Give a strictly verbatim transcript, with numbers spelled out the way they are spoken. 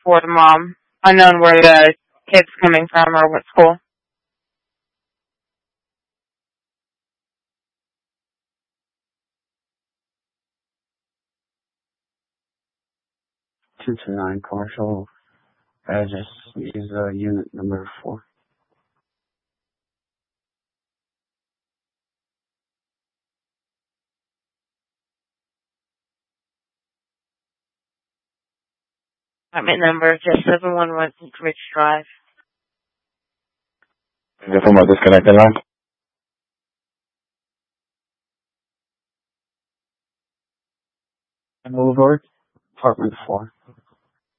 for the mom. Unknown where the kid's coming from or what school. two two nine commercial. Address is uh, unit number four. Apartment number just seven one one Ridge Drive. Is it from a disconnected line? Boulevard, apartment four.